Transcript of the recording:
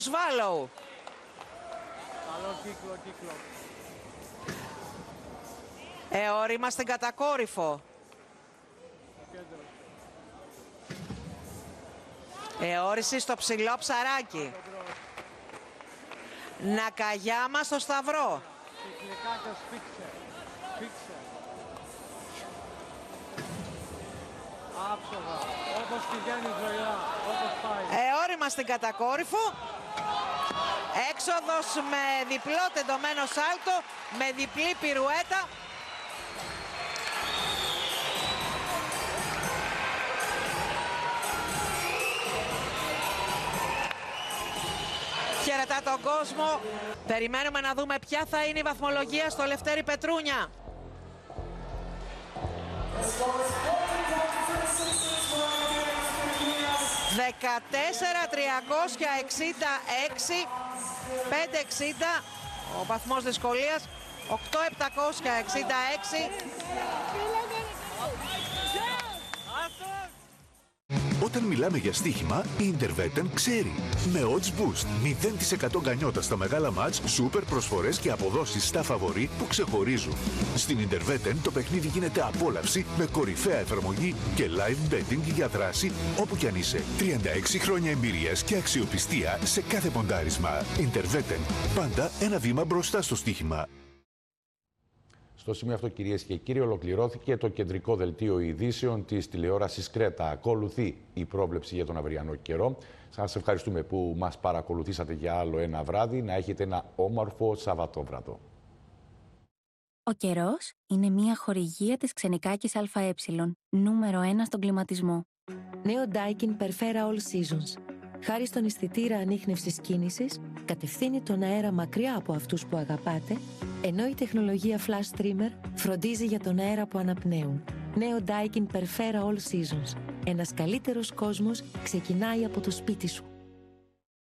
Σβάλοου. Καλό κύκλο. Εώρημα στην κατακόρυφο. Εώρηση στο ψηλό ψαράκι. Νακαγιάμα στο σταυρό. Κυκλικάκος φίξε. Άψογα, όπως πηγαίνει η ζωιά, όπως πάει. Εώρημα στην κατακόρυφο. Έξοδος με διπλό τεντωμένο σάλτο, με διπλή πυρουέτα. Χαιρετά τον κόσμο. Περιμένουμε να δούμε ποια θα είναι η βαθμολογία στο Λευτέρη Πετρούνια. «14.366, 5.60 ο βαθμός δυσκολίας, 8.766». Όταν μιλάμε για στοίχημα, η Intervetten ξέρει. Με odds boost, 0% γκανιότα στα μεγάλα μάτς, σούπερ προσφορές και αποδόσεις στα φαβορί που ξεχωρίζουν. Στην Intervetten το παιχνίδι γίνεται απόλαυση με κορυφαία εφαρμογή και live betting για δράση όπου κι αν είσαι. 36 χρόνια εμπειρίας και αξιοπιστία σε κάθε ποντάρισμα. Intervetten. Πάντα ένα βήμα μπροστά στο στοίχημα. Στο σημείο αυτό, κυρίες και κύριοι, ολοκληρώθηκε το κεντρικό δελτίο ειδήσεων της τηλεόρασης Κρέτα. Ακολουθεί η πρόβλεψη για τον αυριανό καιρό. Σας ευχαριστούμε που μας παρακολουθήσατε για άλλο ένα βράδυ. Να έχετε ένα όμορφο Σαββατόβραδο. Ο καιρός είναι μια χορηγία της Ξενικάκης ΑΕ, νούμερο 1 στον κλιματισμό. Νέο Daikin Perfera All Seasons. Χάρη στον αισθητήρα ανίχνευσης κίνησης, κατευθύνει τον αέρα μακριά από αυτούς που αγαπάτε, ενώ η τεχνολογία Flash Trimmer φροντίζει για τον αέρα που αναπνέουν. Νέο Daikin Perfera All Seasons. Ένας καλύτερος κόσμος ξεκινάει από το σπίτι σου.